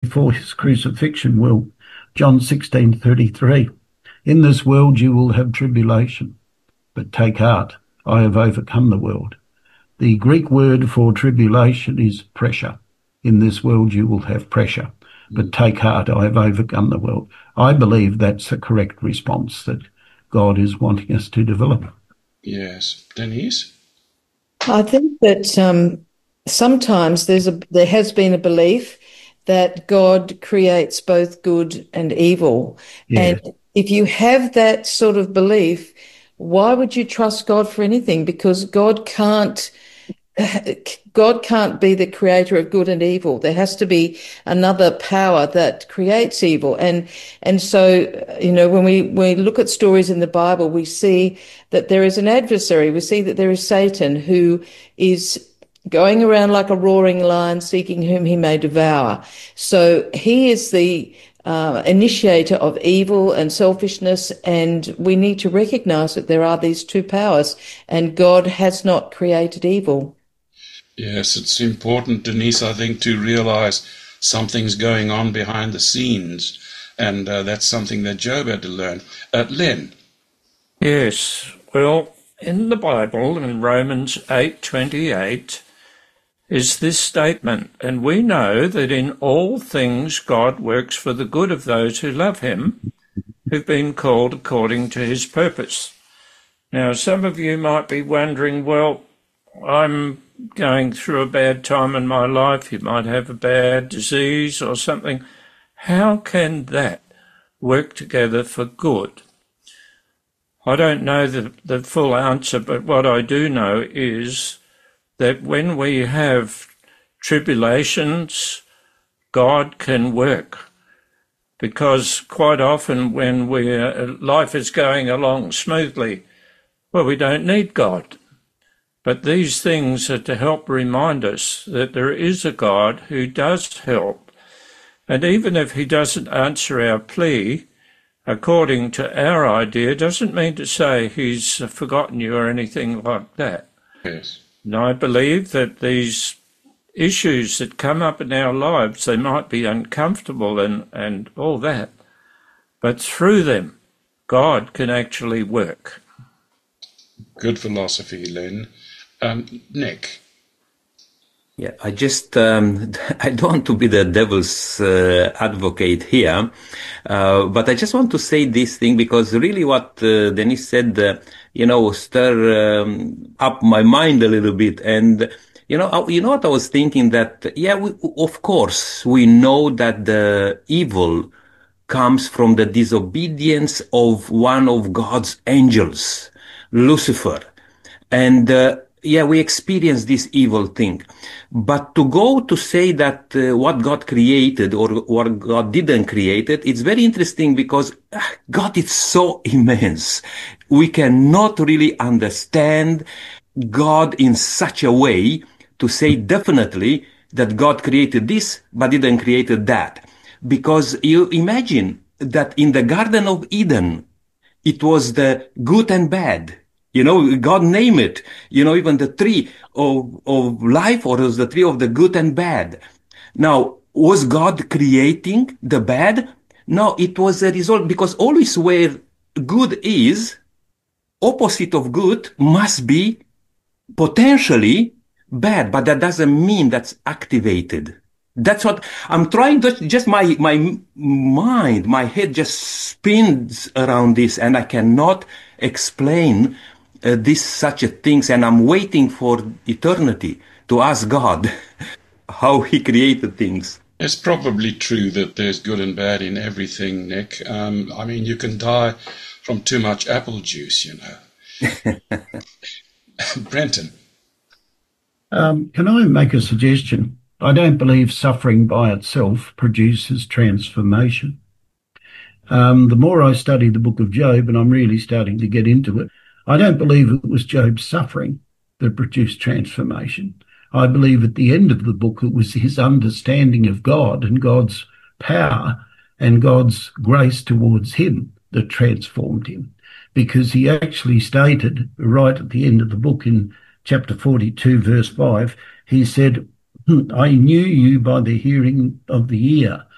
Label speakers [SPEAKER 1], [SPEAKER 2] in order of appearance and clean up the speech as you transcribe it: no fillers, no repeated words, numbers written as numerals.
[SPEAKER 1] before his crucifixion will. John 16:33. In this world you will have tribulation, but take heart, I have overcome the world. The Greek word for tribulation is pressure. In this world you will have pressure, but take heart, I have overcome the world. I believe that's a correct response that God is wanting us to develop.
[SPEAKER 2] Yes. Denise?
[SPEAKER 3] I think that sometimes there has been a belief that God creates both good and evil.
[SPEAKER 1] Yes.
[SPEAKER 3] And if you have that sort of belief, why would you trust God for anything? Because God can't be the creator of good and evil. There has to be another power that creates evil. And so, when we look at stories in the Bible, we see that there is an adversary. We see that there is Satan, who is going around like a roaring lion, seeking whom he may devour. So he is the initiator of evil and selfishness, and we need to recognize that there are these two powers, and God has not created evil.
[SPEAKER 2] Yes, it's important, Denise, I think, to realize something's going on behind the scenes, and that's something that Job had to learn. Len?
[SPEAKER 4] Yes, well, in the Bible, in Romans 8:28, is this statement, and we know that in all things God works for the good of those who love him, who've been called according to his purpose. Now, some of you might be wondering, well, I'm going through a bad time in my life. You might have a bad disease or something. How can that work together for good? I don't know the full answer, but what I do know is that when we have tribulations, God can work. Because quite often when life is going along smoothly, well, we don't need God. But these things are to help remind us that there is a God who does help. And even if he doesn't answer our plea according to our idea, doesn't mean to say he's forgotten you or anything like that.
[SPEAKER 2] Yes.
[SPEAKER 4] And I believe that these issues that come up in our lives, they might be uncomfortable and all that, but through them, God can actually work.
[SPEAKER 2] Good philosophy, Len. Nick?
[SPEAKER 5] Yeah, I don't want to be the devil's advocate here, but I just want to say this thing because really what Denise said, stir up my mind a little bit. And, what I was thinking that, of course, we know that the evil comes from the disobedience of one of God's angels, Lucifer. And, we experience this evil thing. But to go to say that what God created or what God didn't create it's very interesting because God is so immense. We cannot really understand God in such a way to say definitely that God created this but didn't create that. Because you imagine that in the Garden of Eden, it was the good and bad. God named it, even the tree of life, or was the tree of the good and bad. Now, was God creating the bad? No, it was a result, because always where good is, opposite of good must be potentially bad, but that doesn't mean that's activated. That's what I'm trying to, just my mind, my head just spins around this, and I cannot explain such a things, and I'm waiting for eternity to ask God how he created things.
[SPEAKER 2] It's probably true that there's good and bad in everything, Nick. You can die from too much apple juice, Brenton?
[SPEAKER 1] Can I make a suggestion? I don't believe suffering by itself produces transformation. The more I study the book of Job, and I'm really starting to get into it, I don't believe it was Job's suffering that produced transformation. I believe at the end of the book it was his understanding of God and God's power and God's grace towards him that transformed him. Because he actually stated right at the end of the book in chapter 42, verse 5, he said, I knew you by the hearing of the ear,